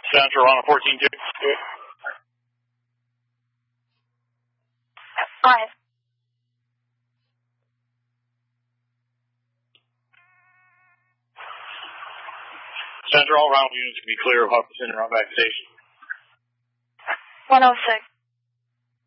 Central on a 14-2. Go ahead. Central, all round units can be clear of Hudson and run back station. 106.